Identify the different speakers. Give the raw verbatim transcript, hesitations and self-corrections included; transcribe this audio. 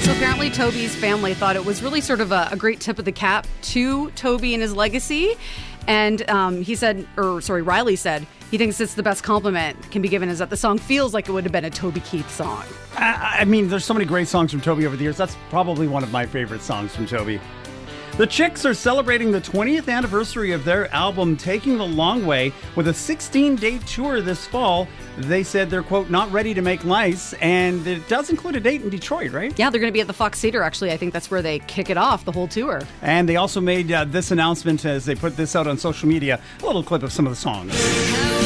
Speaker 1: So apparently Toby's family thought it was really sort of a, a great tip of the cap to Toby and his legacy. And um, he said, or sorry, Riley said, he thinks it's the best compliment can be given is that the song feels like it would have been a Toby Keith song.
Speaker 2: I, I mean, there's so many great songs from Toby over the years. That's probably one of my favorite songs from Toby. The Chicks are celebrating the twentieth anniversary of their album Taking the Long Way with a sixteen-date tour this fall. They said they're, quote, not ready to make lice, and it does include a date in Detroit, right?
Speaker 1: Yeah, they're going to be at the Fox Theater, actually. I think that's where they kick it off, the whole tour.
Speaker 2: And they also made uh, this announcement as they put this out on social media, a little clip of some of the songs.